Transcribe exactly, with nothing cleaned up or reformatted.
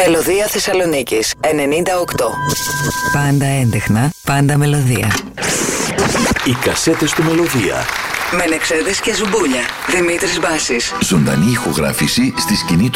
Μελωδία Θεσσαλονίκης ενενήντα οκτώ. Πάντα έντεχνα, πάντα μελωδία. Οι κασέτες του Μελωδία. Μενεξέδες και Ζουμπούλια. Δημήτρης Μπάσης. Ζωντανή ηχογράφηση στη σκηνή